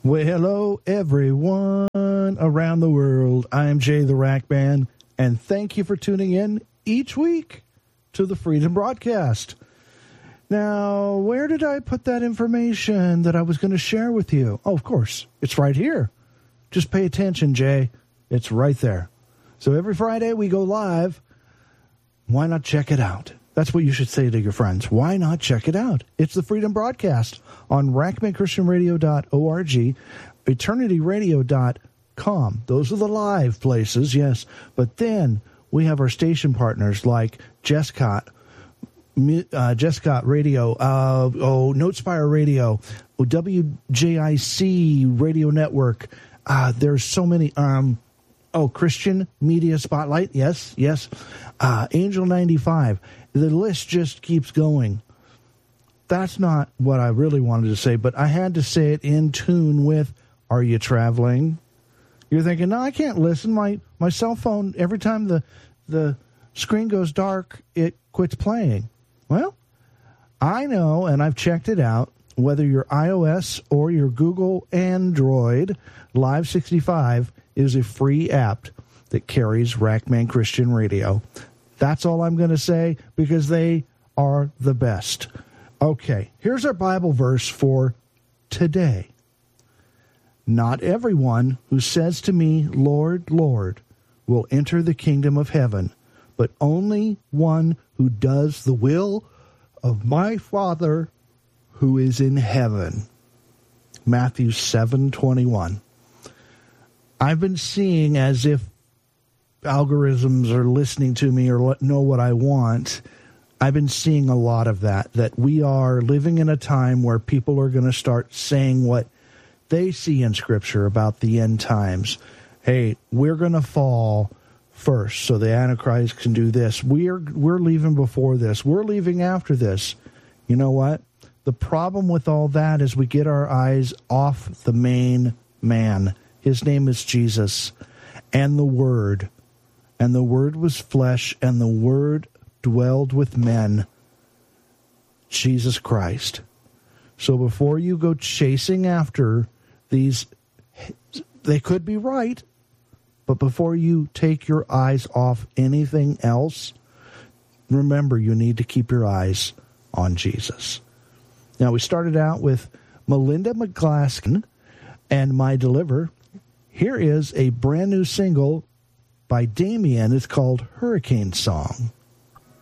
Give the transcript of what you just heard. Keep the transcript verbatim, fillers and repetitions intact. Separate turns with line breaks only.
Well, hello, everyone around the world. I'm Jay the Rack Man, and thank you for tuning in each week to the Freedom Broadcast. Now, where did I put that information that I was going to share with you? Oh, of course, it's right here. Just pay attention, Jay. It's right there. So every Friday we go live. Why not check it out? That's what you should say to your friends. Why not check it out? It's the Freedom Broadcast on rackman christian radio dot org, eternity radio dot com. Those are the live places, yes. But then we have our station partners like Jesscott, uh, Jesscott Radio, uh, oh, Notespire Radio, W J I C Radio Network. Uh, there's so many. Um, oh, Christian Media Spotlight. Yes, yes. Uh, Angel ninety-five. The list just keeps going. That's not what I really wanted to say, but I had to say it in tune with, are you traveling? You're thinking, no, I can't listen. My my cell phone, every time the the screen goes dark, it quits playing. Well, I know, and I've checked it out, whether you're iOS or your Google Android, Live sixty-five is a free app that carries Rackman Christian Radio. That's all I'm going to say, because they are the best. Okay, here's our Bible verse for today. Not everyone who says to me, Lord, Lord, will enter the kingdom of heaven, but only one who does the will of my Father who is in heaven. Matthew seven twenty-one. I've been seeing, as if algorithms are listening to me or know what I want, I've been seeing a lot of that, that we are living in a time where people are going to start saying what they see in Scripture about the end times. Hey, we're going to fall first so the Antichrist can do this. We're, we're leaving before this. We're leaving after this. You know what? The problem with all that is we get our eyes off the main man. His name is Jesus, and the Word. And the Word was flesh, and the Word dwelled with men, Jesus Christ. So before you go chasing after these, they could be right, but before you take your eyes off anything else, remember you need to keep your eyes on Jesus. Now, we started out with Melinda McGlaskin and My Deliver. Here is a brand new single by Damien. It's called Hurricane Song.